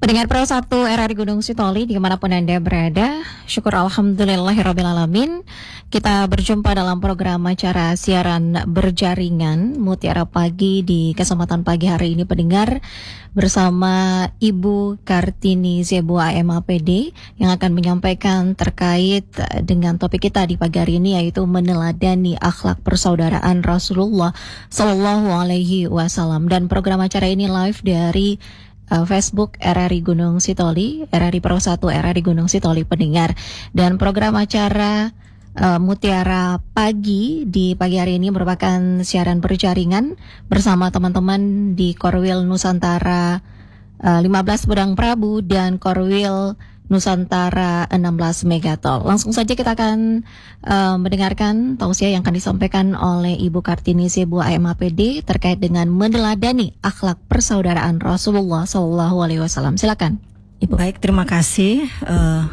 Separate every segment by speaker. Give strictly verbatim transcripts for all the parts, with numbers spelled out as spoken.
Speaker 1: Pendengar Pro satu R R I Gunung Sitoli dimanapun Anda berada, syukur alhamdulillahirrabbilalamin. Kita berjumpa dalam program acara siaran berjaringan Mutiara Pagi di kesempatan pagi hari ini, pendengar, bersama Ibu Kartini Zebu A M A P D yang akan menyampaikan terkait dengan topik kita di pagi hari ini, yaitu meneladani akhlak persaudaraan Rasulullah Sallallahu Alaihi Wasallam. Dan program acara ini live dari Uh, Facebook R R I Gunung Sitoli, R R I Pro satu R R I Gunung Sitoli, pendengar. Dan program acara uh, Mutiara Pagi di pagi hari ini merupakan siaran berjaringan bersama teman-teman di Korwil Nusantara uh, lima belas Pedang Prabu dan Korwil Nusantara enam belas Megatol. Langsung saja kita akan uh, mendengarkan tausiah yang akan disampaikan oleh Ibu Kartini Zebu A M A P D terkait dengan meneladani akhlak persaudaraan Rasulullah Sallallahu Alaihi Wasallam. Silakan, Ibu.
Speaker 2: Baik, terima kasih uh,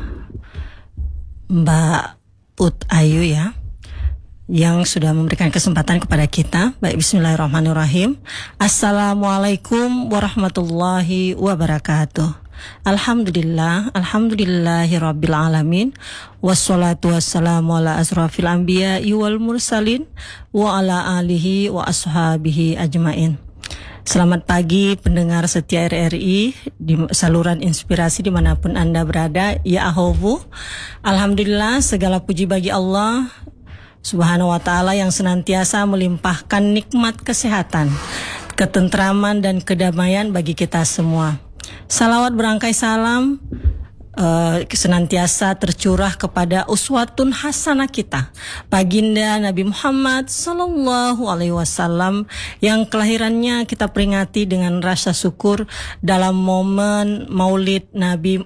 Speaker 2: Mbak Ut Ayu ya, yang sudah memberikan kesempatan kepada kita. Baik, bismillahirrahmanirrahim. Assalamualaikum warahmatullahi wabarakatuh. Alhamdulillah, alhamdulillahirabbil alamin. Wassalatu wassalamu ala asrafil anbiya'i wal mursalin wa ala alihi wa ashabihi ajmain. Selamat pagi pendengar setia R R I di saluran inspirasi dimanapun Anda berada. Ya ahovu, alhamdulillah, segala puji bagi Allah Subhanahu wa ta'ala yang senantiasa melimpahkan nikmat kesehatan, ketentraman dan kedamaian bagi kita semua. Salawat berangkai salam uh, senantiasa tercurah kepada uswatun hasanah kita, baginda Nabi Muhammad Sallallahu Alaihi Wasallam, yang kelahirannya kita peringati dengan rasa syukur dalam momen Maulid Nabi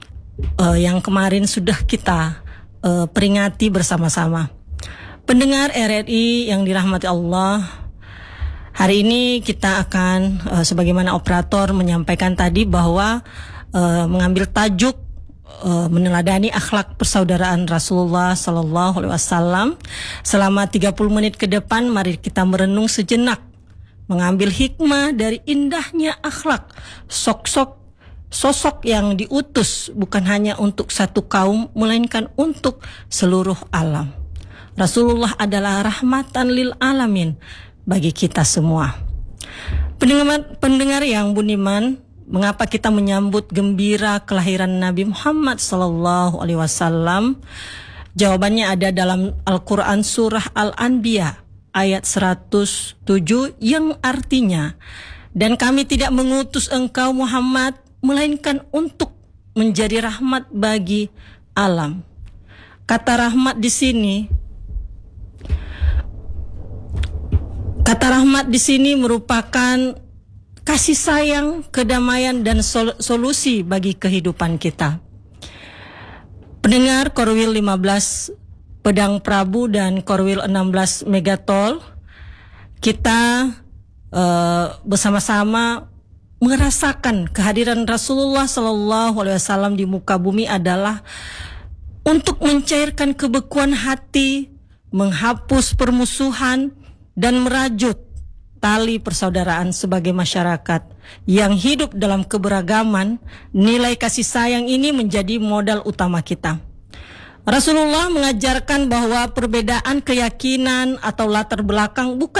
Speaker 2: uh, yang kemarin sudah kita uh, peringati bersama-sama. Pendengar R R I yang dirahmati Allah, hari ini kita akan uh, sebagaimana operator menyampaikan tadi bahwa uh, mengambil tajuk uh, meneladani akhlak persaudaraan Rasulullah Sallallahu Alaihi Wasallam. Selama tiga puluh menit ke depan, mari kita merenung sejenak, mengambil hikmah dari indahnya akhlak sosok sosok yang diutus bukan hanya untuk satu kaum, melainkan untuk seluruh alam. Rasulullah adalah rahmatan lil alamin bagi kita semua. Pendengar, pendengar yang budiman, mengapa kita menyambut gembira kelahiran Nabi Muhammad Sallallahu Alaihi Wasallam? Jawabannya ada dalam Al-Quran surah Al-Anbiya ayat seratus tujuh yang artinya, dan kami tidak mengutus engkau Muhammad melainkan untuk menjadi rahmat bagi alam. Kata rahmat di sini Kata rahmat di sini merupakan kasih sayang, kedamaian, dan sol- solusi bagi kehidupan kita. Pendengar Korwil lima belas Pedang Prabu dan Korwil enam belas Megatol, kita uh, bersama-sama merasakan kehadiran Rasulullah Sallallahu Alaihi Wasallam di muka bumi adalah untuk mencairkan kebekuan hati, menghapus permusuhan, dan merajut tali persaudaraan sebagai masyarakat yang hidup dalam keberagaman. Nilai kasih sayang ini menjadi modal utama kita. Rasulullah mengajarkan bahwa perbedaan keyakinan atau latar belakang bukan